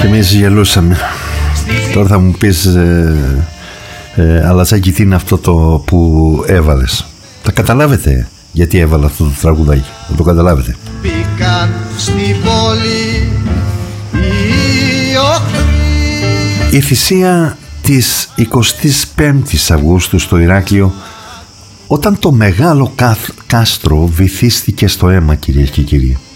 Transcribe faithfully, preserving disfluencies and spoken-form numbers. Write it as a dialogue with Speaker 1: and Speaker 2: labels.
Speaker 1: Και εμείς γελούσαμε. Τώρα θα μου πεις ε, ε, Αλαζάκη, τι είναι αυτό το που έβαλες? Θα καταλάβετε γιατί έβαλα αυτό το τραγουδάκι. Θα το καταλάβετε.
Speaker 2: Μπήκαν στην πόλη οι οχθροί.
Speaker 1: Η θυσία της εικοστής πέμπτης Αυγούστου στο Ηράκλειο, όταν το μεγάλο κάστρο βυθίστηκε στο αίμα, κυρίες και κύριοι.